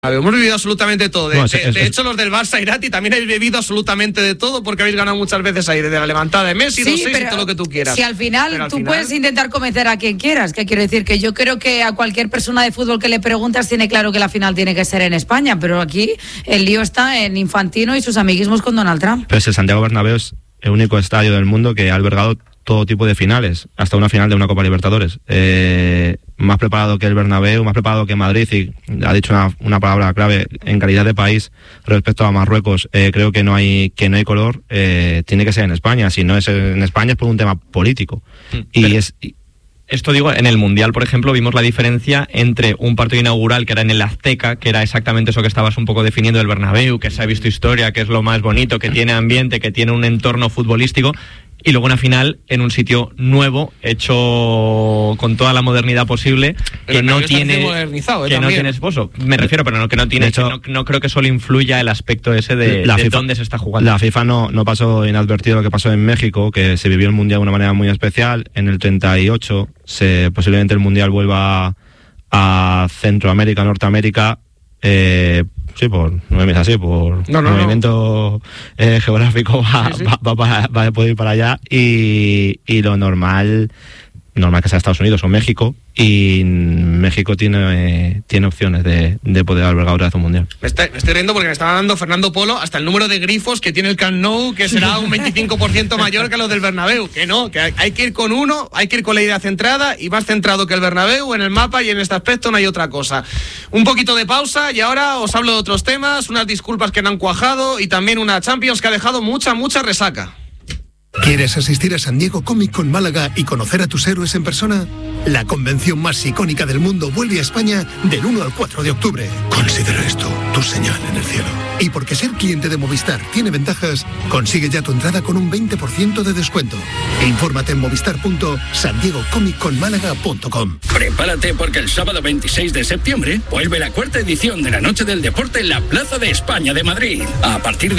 Hemos vivido absolutamente todo. De hecho, los del Barça, Irati, también habéis vivido absolutamente de todo porque habéis ganado muchas veces ahí, desde la levantada de Messi, sí, 2-6 y todo lo que tú quieras. Si al final tú puedes intentar convencer a quien quieras, ¿qué quiero decir? Que yo creo que a cualquier persona de fútbol que le preguntas tiene claro que la final tiene que ser en España, pero aquí el lío está en Infantino y sus amiguismos con Donald Trump. Pero el Santiago Bernabéu es el único estadio del mundo que ha albergado todo tipo de finales, hasta una final de una Copa Libertadores. Más preparado que el Bernabéu, más preparado que Madrid, y ha dicho una palabra clave en calidad de país respecto a Marruecos. Creo que no hay color. Tiene que ser en España. Si no es en España es por un tema político. Esto digo, en el Mundial, por ejemplo, vimos la diferencia entre un partido inaugural que era en el Azteca, que era exactamente eso que estabas un poco definiendo del Bernabéu, que se ha visto historia, que es lo más bonito, que tiene ambiente, que tiene un entorno futbolístico, y luego una final en un sitio nuevo, hecho con toda la modernidad posible, que no tiene esposo. Me refiero, pero que no tiene. De hecho, no creo que solo influya el aspecto ese de dónde se está jugando. La FIFA no pasó inadvertido lo que pasó en México, que se vivió el Mundial de una manera muy especial. En el 38, posiblemente el Mundial vuelva a Centroamérica, Norteamérica. Sí, no me mires así, por movimiento geográfico va a poder ir para allá, y lo normal que sea Estados Unidos o México, y México tiene opciones de poder albergar otra vez un mundial. Me estoy riendo porque me estaba dando Fernando Polo hasta el número de grifos que tiene el Camp Nou, que será un 25% mayor que los del Bernabéu. Que hay que ir con uno, hay que ir con la idea centrada, y más centrado que el Bernabéu en el mapa, y en este aspecto no hay otra cosa. Un poquito de pausa y ahora os hablo de otros temas, unas disculpas que no han cuajado y también una Champions que ha dejado mucha resaca. ¿Quieres asistir a San Diego Comic Con Málaga y conocer a tus héroes en persona? La convención más icónica del mundo vuelve a España del 1 al 4 de octubre. Considera esto tu señal en el cielo. Y porque ser cliente de Movistar tiene ventajas, consigue ya tu entrada con un 20% de descuento. Infórmate en movistar.sandiegocomiconmálaga.com. Prepárate porque el sábado 26 de septiembre vuelve la cuarta edición de la Noche del Deporte en la Plaza de España de Madrid. A partir de